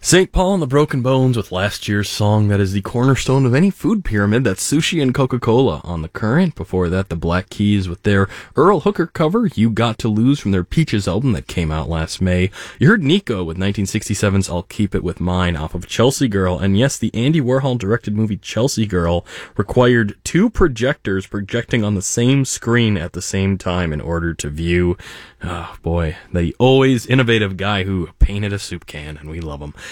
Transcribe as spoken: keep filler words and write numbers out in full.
Saint Paul and the Broken Bones with last year's song that is the cornerstone of any food pyramid. That's Sushi and Coca-Cola on The Current. Before that, the Black Keys with their Earl Hooker cover, You Got to Lose, from their Peaches album that came out last May. You heard Nico with nineteen sixty-seven's I'll Keep It With Mine off of Chelsea Girl. And yes, the Andy Warhol directed movie Chelsea Girl required two projectors projecting on the same screen at the same time in order to view. Oh boy, the always innovative guy who painted a soup can, and we love him.